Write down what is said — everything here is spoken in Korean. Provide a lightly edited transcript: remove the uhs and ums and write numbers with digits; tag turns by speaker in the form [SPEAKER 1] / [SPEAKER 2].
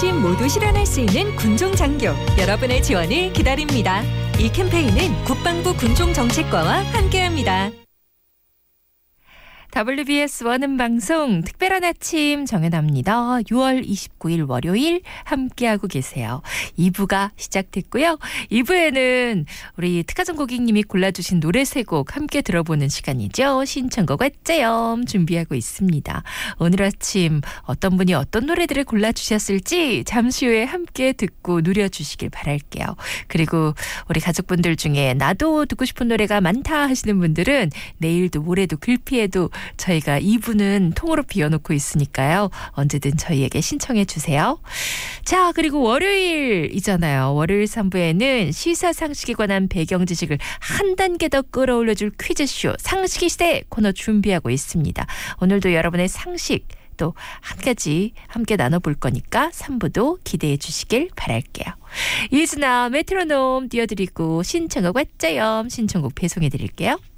[SPEAKER 1] 어르신 모두 실현할 수 있는 군종장교, 여러분의 지원을 기다립니다. 이 캠페인은 국방부 군종정책과와 함께합니다.
[SPEAKER 2] WBS 원음방송 특별한 아침 정연아입니다. 6월 29일 월요일 함께하고 계세요. 2부가 시작됐고요. 2부에는 우리 특가정 고객님이 골라주신 노래 3곡 함께 들어보는 시간이죠. 신청곡 어째요 준비하고 있습니다. 오늘 아침 어떤 분이 어떤 노래들을 골라주셨을지 잠시 후에 함께 듣고 누려주시길 바랄게요. 그리고 우리 가족분들 중에 나도 듣고 싶은 노래가 많다 하시는 분들은 내일도 모레도 글피에도 저희가 2부는 통으로 비워놓고 있으니까요. 언제든 저희에게 신청해 주세요. 자, 그리고 월요일이잖아요. 월요일 3부에는 시사상식에 관한 배경 지식을 한 단계 더 끌어올려줄 퀴즈쇼 상식의 시대 코너 준비하고 있습니다. 오늘도 여러분의 상식 또 한 가지 함께 나눠볼 거니까 3부도 기대해 주시길 바랄게요. 이즈나 메트로놈 띄워드리고 신청곡 왔자염 신청곡 배송해 드릴게요.